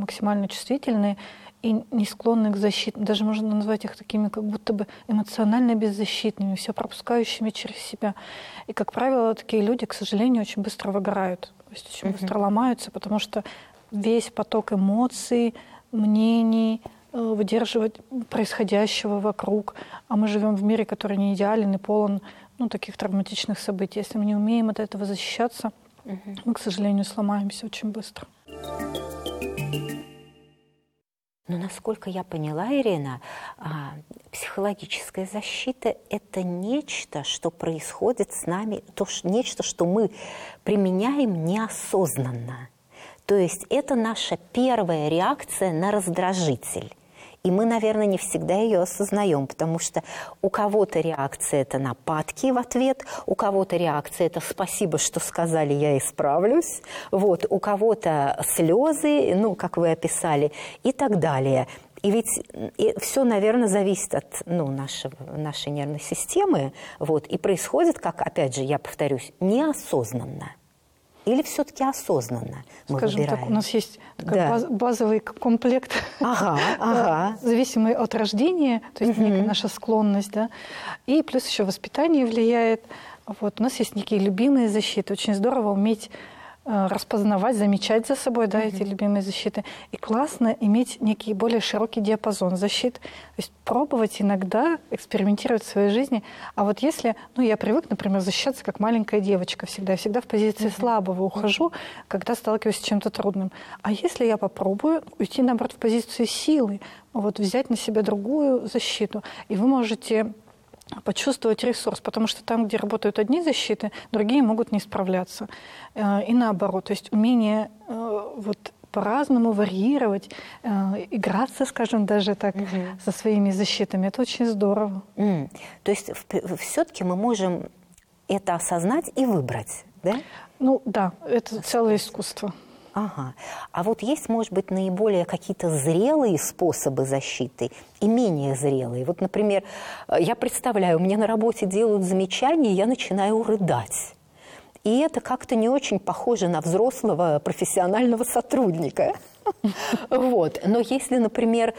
максимально чувствительные и не склонны к защите. Даже можно назвать их такими, как будто бы эмоционально беззащитными, все пропускающими через себя. И, как правило, такие люди, к сожалению, очень быстро выгорают, то есть очень быстро ломаются, потому что весь поток эмоций, мнений, выдерживать происходящего вокруг. А мы живем в мире, который не идеален и полон таких травматичных событий. Если мы не умеем от этого защищаться, мы, к сожалению, сломаемся очень быстро. Но, насколько я поняла, Ирина, психологическая защита – это нечто, что происходит с нами, нечто, что мы применяем неосознанно. То есть это наша первая реакция на раздражитель. И мы, наверное, не всегда ее осознаем, потому что у кого-то реакция – это нападки в ответ, у кого-то реакция – это «спасибо, что сказали, я исправлюсь», вот, у кого-то слезы, как вы описали, и так далее. И ведь все, наверное, зависит от нашей нервной системы, вот, и происходит, как, опять же, я повторюсь, неосознанно. Или все-таки осознанно мы Скажем выбираем? так, у нас есть такой базовый комплект, зависимый от рождения, то есть некая наша склонность, да, и плюс еще воспитание влияет. Вот, у нас есть некие любимые защиты. Очень здорово уметь распознавать, замечать за собой, да, эти любимые защиты. И классно иметь некий более широкий диапазон защит. То есть пробовать иногда, экспериментировать в своей жизни. А вот если, я привык, например, защищаться как маленькая девочка всегда. Я всегда в позиции слабого ухожу, когда сталкиваюсь с чем-то трудным. А если я попробую уйти, наоборот, в позицию силы, взять на себя другую защиту, и вы можете почувствовать ресурс, потому что там, где работают одни защиты, другие могут не справляться. И наоборот, то есть умение по-разному варьировать, играться, скажем, даже так, со своими защитами, это очень здорово. То есть все-таки мы можем это осознать и выбрать, да? Да, это целое искусство. Ага. А вот есть, может быть, наиболее какие-то зрелые способы защиты и менее зрелые. Вот, например, я представляю, мне на работе делают замечания, и я начинаю рыдать. И это как-то не очень похоже на взрослого профессионального сотрудника. Вот. Но если, например,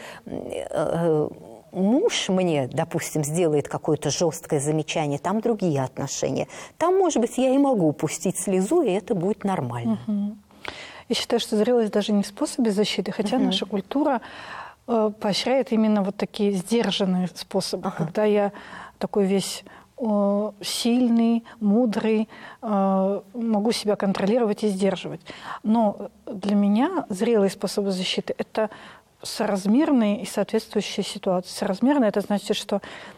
муж мне, допустим, сделает какое-то жесткое замечание, там другие отношения, там, может быть, я и могу пустить слезу, и это будет нормально. Я считаю, что зрелость даже не в способе защиты, хотя наша культура поощряет именно вот такие сдержанные способы, когда я такой весь сильный, мудрый, могу себя контролировать и сдерживать. Но для меня зрелые способы защиты – это соразмерные и соответствующие ситуации. Соразмерные – это значит, что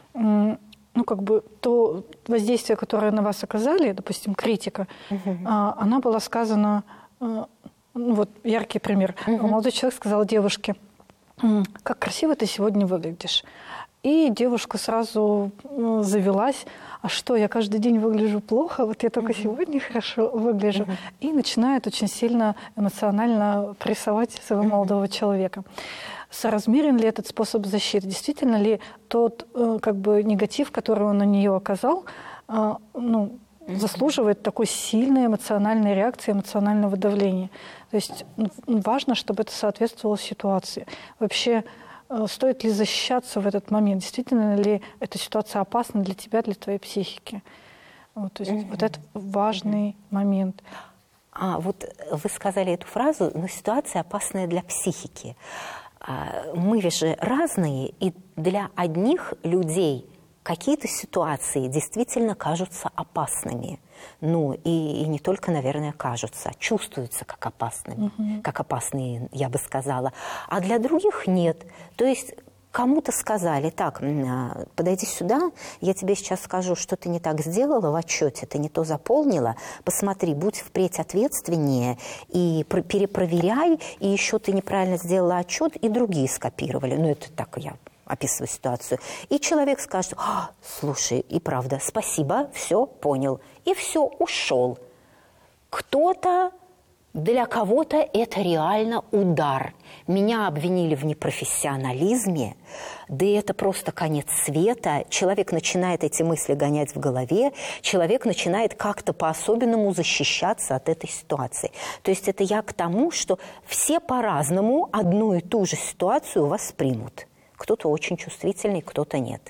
то воздействие, которое на вас оказали, допустим, критика, она была сказана... яркий пример. Молодой человек сказал девушке: «Как красиво ты сегодня выглядишь». И девушка сразу завелась: «А что, я каждый день выгляжу плохо? Вот я только сегодня хорошо выгляжу». И начинает очень сильно эмоционально прессовать своего молодого человека. Соразмерен ли этот способ защиты? Действительно ли тот негатив, который он на нее оказал, заслуживает такой сильной эмоциональной реакции, эмоционального давления? То есть важно, чтобы это соответствовало ситуации. Вообще, стоит ли защищаться в этот момент? Действительно ли эта ситуация опасна для тебя, для твоей психики? То есть вот это важный момент. Вот вы сказали эту фразу, но ситуация опасная для психики. Мы же разные, и для одних людей какие-то ситуации действительно кажутся опасными. И не только, наверное, кажутся, а чувствуются как опасными, как опасные, я бы сказала. А для других нет. То есть кому-то сказали: так, подойди сюда, я тебе сейчас скажу, что ты не так сделала в отчете, ты не то заполнила, посмотри, будь впредь ответственнее и перепроверяй, и еще ты неправильно сделала отчет, и другие скопировали. Это так я описываю ситуацию. И человек скажет: слушай, и правда, спасибо, все, понял. И все, ушел. Кто-то Для кого-то это реально удар. Меня обвинили в непрофессионализме, да это просто конец света. Человек начинает эти мысли гонять в голове, человек начинает как-то по-особенному защищаться от этой ситуации. То есть это я к тому, что все по-разному одну и ту же ситуацию воспримут. Кто-то очень чувствительный, кто-то нет.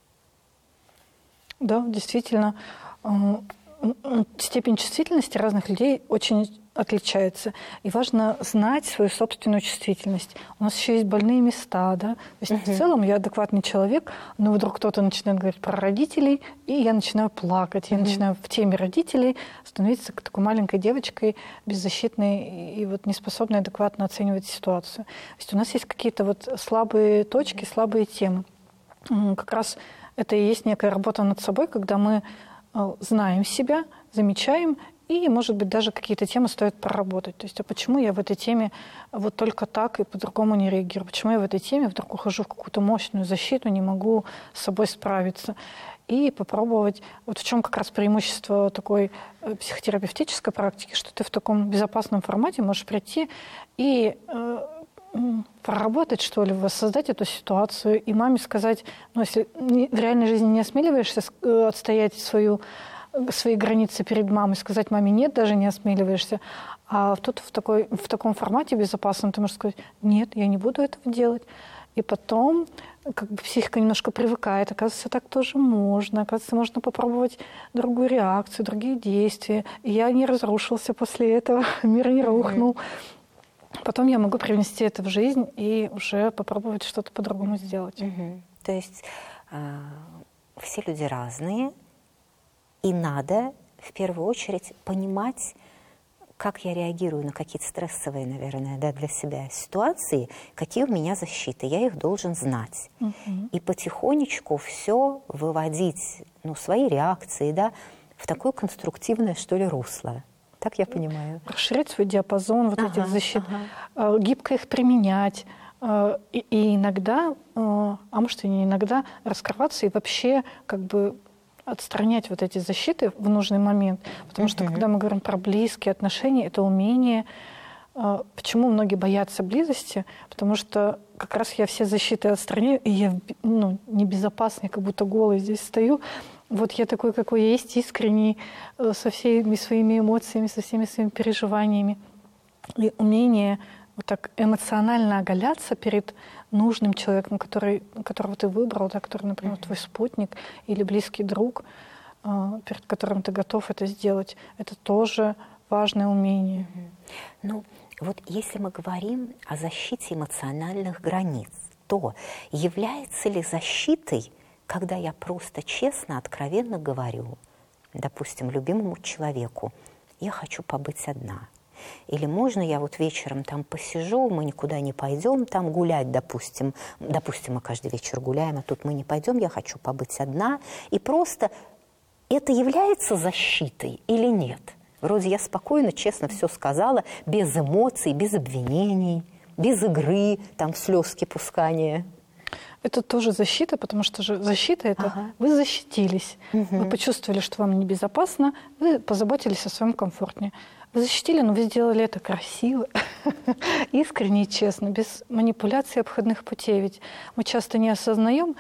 Да, действительно, степень чувствительности разных людей очень отличается. И важно знать свою собственную чувствительность. У нас еще есть больные места, да. То есть в целом я адекватный человек, но вдруг кто-то начинает говорить про родителей, и я начинаю плакать. Я начинаю в теме родителей становиться такой маленькой девочкой, беззащитной и вот неспособной адекватно оценивать ситуацию. То есть у нас есть какие-то вот слабые точки, слабые темы. Как раз это и есть некая работа над собой, когда мы знаем себя, замечаем, и, может быть, даже какие-то темы стоит проработать. То есть, а почему я в этой теме вот только так и по-другому не реагирую? Почему я в этой теме вдруг ухожу в какую-то мощную защиту, не могу с собой справиться? И попробовать, вот в чем как раз преимущество такой психотерапевтической практики, что ты в таком безопасном формате можешь прийти и проработать, что ли, воссоздать эту ситуацию, и маме сказать, ну, если в реальной жизни не осмеливаешься отстоять свои границы перед мамой, сказать маме нет, даже не осмеливаешься, а тут в таком формате безопасном ты можешь сказать, нет, я не буду этого делать. И потом как бы психика немножко привыкает, оказывается, так тоже можно, оказывается, можно попробовать другую реакцию, другие действия. И я не разрушился после этого, мир не рухнул. Потом я могу привнести это в жизнь и уже попробовать что-то по-другому сделать. То есть все люди разные, и надо в первую очередь понимать, как я реагирую на какие-то стрессовые, наверное, да, для себя ситуации, какие у меня защиты, я их должен знать. И потихонечку все выводить, ну, свои реакции, да, в такое конструктивное, что ли, русло. Так я понимаю. Расширять свой диапазон вот этих защит, гибко их применять. И иногда, а может и не иногда, раскрываться и вообще как бы отстранять вот эти защиты в нужный момент. Потому что когда мы говорим про близкие отношения, это умение. Почему многие боятся близости? Потому что как раз я все защиты отстраняю, и я небезопасный, как будто голый здесь стою. Вот я такой, какой я есть, искренний, со всеми своими эмоциями, со всеми своими переживаниями. И умение вот так эмоционально оголяться перед нужным человеком, которого ты выбрал, да, который, например, твой спутник или близкий друг, перед которым ты готов это сделать, это тоже важное умение. Ну, вот если мы говорим о защите эмоциональных границ, то является ли защитой, когда я просто честно, откровенно говорю, допустим, любимому человеку, я хочу побыть одна. Или можно я вот вечером там посижу, мы никуда не пойдем там гулять, допустим, мы каждый вечер гуляем, а тут мы не пойдем, я хочу побыть одна. И просто это является защитой или нет? Вроде я спокойно, честно все сказала, без эмоций, без обвинений, без игры, там слезки пускания. Это тоже защита, потому что же защита – это вы защитились, вы почувствовали, что вам небезопасно, вы позаботились о своем комфорте. Вы защитили, но вы сделали это красиво, искренне и честно, без манипуляций и обходных путей. Ведь мы часто не осознаем,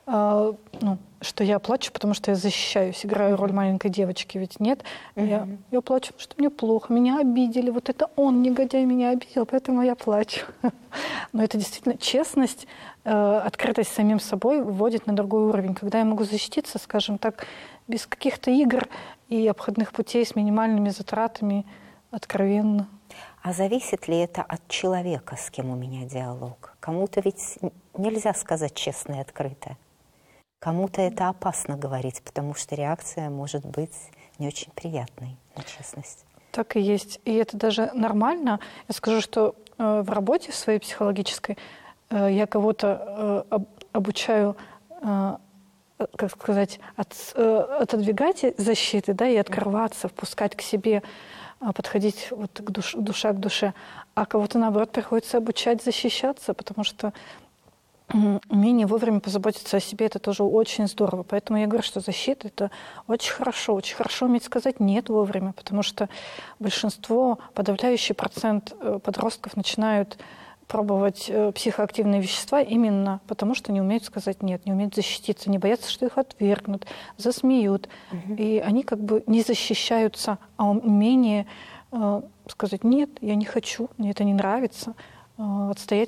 что я плачу, потому что я защищаюсь, играю роль маленькой девочки. Ведь нет, я плачу, потому что мне плохо, меня обидели. Вот это он, негодяй, меня обидел, поэтому я плачу. Но это действительно честность, открытость самим собой вводит на другой уровень. Когда я могу защититься, скажем так, без каких-то игр и обходных путей с минимальными затратами, откровенно. А зависит ли это от человека, с кем у меня диалог? Кому-то ведь нельзя сказать честно и открыто. Кому-то это опасно говорить, потому что реакция может быть не очень приятной на честность. Так и есть. И это даже нормально. Я скажу, что в работе своей психологической я кого-то обучаю, как сказать, отодвигать защиты, да, и открываться, впускать к себе, подходить вот душа к душе. А кого-то, наоборот, приходится обучать защищаться, потому что умение вовремя позаботиться о себе — это тоже очень здорово. Поэтому я говорю, что защита — это очень хорошо уметь сказать «нет» вовремя, потому что большинство, подавляющий процент подростков начинают пробовать психоактивные вещества именно потому, что не умеют сказать «нет», не умеют защититься, не боятся, что их отвергнут, засмеют. И они как бы не защищаются, а умение сказать «нет, я не хочу, мне это не нравится», отстоять